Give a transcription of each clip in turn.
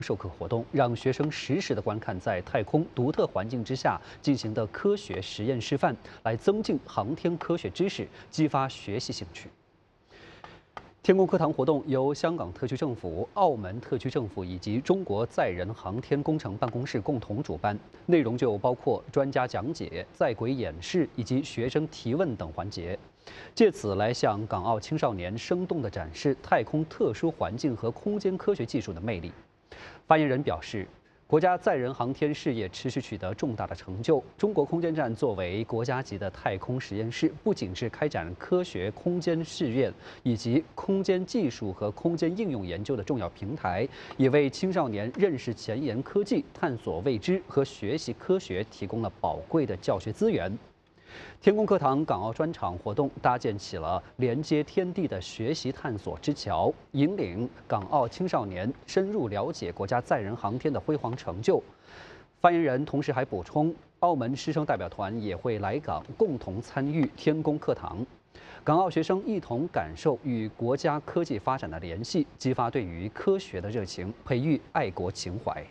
授课活动，让学生实时的观看在太空独特环境之下进行的科学实验示范，来增进航天科学知识，激发学习兴趣。天宫课堂活动由香港特区政府、澳门特区政府以及中国载人航天工程办公室共同主办，内容就包括专家讲解、在轨演示以及学生提问等环节。借此来向港澳青少年生动地展示太空特殊环境和空间科学技术的魅力。发言人表示，国家载人航天事业持续取得重大的成就。中国空间站作为国家级的太空实验室，不仅是开展科学空间试验以及空间技术和空间应用研究的重要平台，也为青少年认识前沿科技、探索未知和学习科学提供了宝贵的教学资源。天宫课堂港澳专场活动搭建起了连接天地的学习探索之桥，引领港澳青少年深入了解国家载人航天的辉煌成就。发言人同时还补充，澳门师生代表团也会来港共同参与天宫课堂，港澳学生一同感受与国家科技发展的联系，激发对于科学的热情，培育爱国情怀。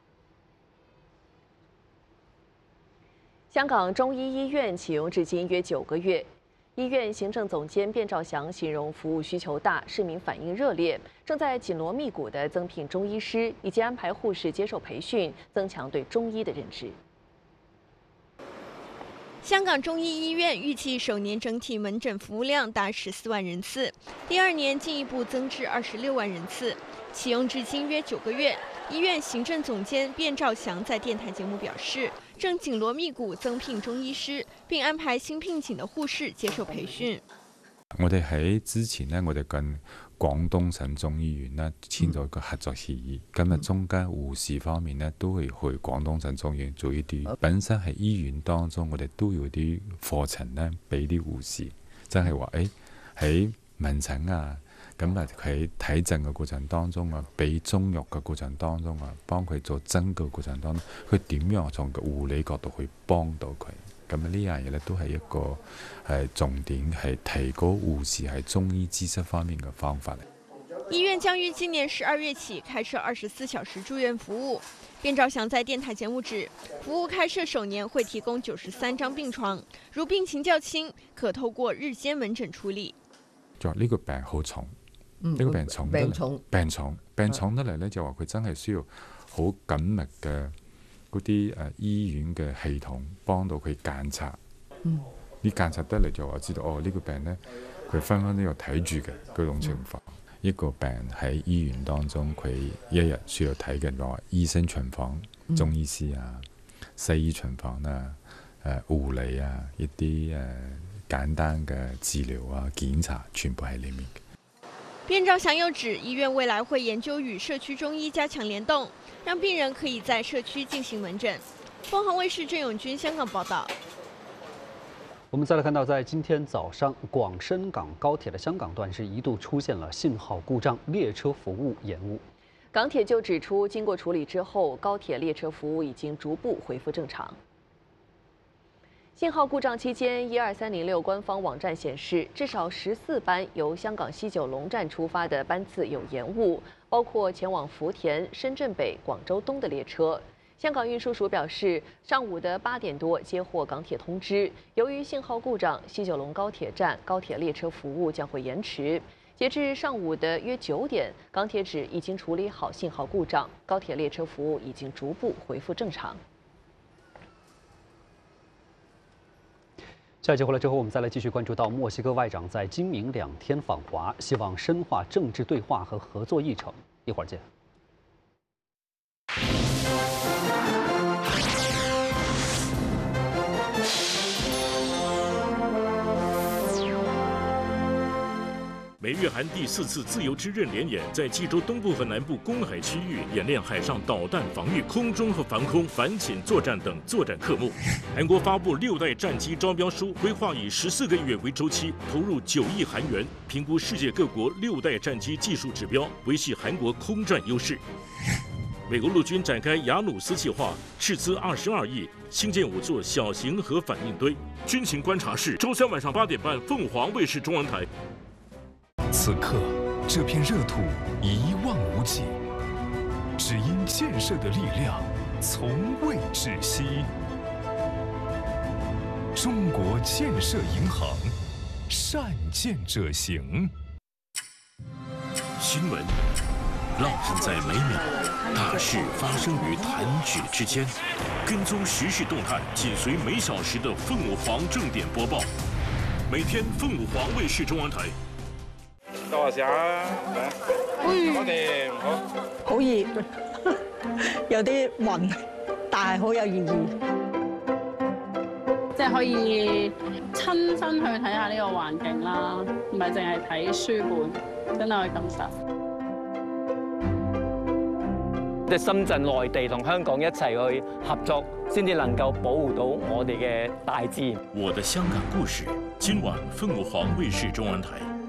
香港中医医院启用至今约9个月，医院行政总监卞兆祥形容服务需求大，市民反应热烈，正在紧锣密鼓地增聘中医师，以及安排护士接受培训，增强对中医的认知。 香港中医医院预计首年整体门诊服务量达14万人次，第2年进一步增至26万人次。启用至今约9个月，医院行政总监卞兆祥在电台节目表示，正紧锣密鼓增聘中醫師，並安排新聘請嘅護士接受培訓。 我哋喺之前呢，我哋跟廣東省中醫院呢簽咗個合作協議。咁啊，中間護士方面呢，都會去廣東省中醫院做一啲本身喺醫院當中，我哋都有啲課程呢，俾啲護士，真係話喺門診啊。咁啊，喺睇症嘅過程當中啊，俾中藥嘅過程當中啊，幫佢做針嘅過程當中，佢點樣從個護理角度去幫到佢？咁呢樣嘢咧都係一個重點，係提高護士喺中醫知識方面嘅方法。 醫院將於今年12月起開設24小時住院服務。卞兆祥在電台節目指，服務開設首年會提供93張病床，如病情較輕，可透過日間門診處理。 就呢個病好重。呢個病重得嚟咧，就話佢真係需要好緊密嘅嗰啲醫院嘅系統幫到佢監察。你監察得嚟就話知道呢個病咧，佢分分鐘要睇住嘅嗰種情況。一個病喺醫院當中，佢一日需要睇嘅話，醫生巡房、中醫師啊、西醫巡房啊、護理啊，一啲簡單嘅治療啊、檢查，全部喺裡面嘅。 卞兆祥又指，醫院未來會研究與社區中醫加強聯動，讓病人可以在社區進行門診。鳳凰衛視鄭永軍香港報道。 我們再來看到，在今天早上，廣深港高鐵的香港段是一度出現了信號故障，列車服務延誤。 港鐵就指出，經過處理之後，高鐵列車服務已經逐步恢復正常。信號故障期間，12306官方網站顯示，至少14班由香港西九龍站出發的班次有延誤，包括前往福田、深圳北、廣州東的列車。香港運輸署表示，上午的8點多接獲港鐵通知，由於信號故障，西九龍高鐵站高鐵列車服務將會延遲。截至上午的約9點，港鐵指已經處理好信號故障，高鐵列車服務已經逐步恢復正常。 下一节回来之后，我们再来继续关注到墨西哥外长在今明2天访华，希望深化政治对话和合作议程。一会儿见。 美日韩第4次自由之刃联演在济州东部和南部公海区域演练海上导弹防御、空中和防空反潜作战等作战科目。韩国发布6代战机招标书，规划以14个月为周期，投入9亿韩元，评估世界各国6代战机技术指标，维系韩国空战优势。美国陆军展开雅努斯计划，斥资22亿，兴建5座小型核反应堆。军情观察室，周3晚上8点半，凤凰卫视中文台。 此刻，这片热土一望无际，只只因建设的力量从未止息。中国建设银行，善建者行。 新闻浪漫在每秒，大事发生于弹指之间。跟踪时事动态，紧随每小时的凤舞凰正点播报。每天凤舞凰卫视中文台。 多下我哋好熱，有啲暈，但係好有意義。 即係可以親身去睇下呢個環境啦，唔係淨係睇書本，真係去感受。 即係深圳、內地同香港一齊去合作，先至能夠保護到我哋嘅大自然。 我的香港故事，今晚凤舞凰卫視中文台。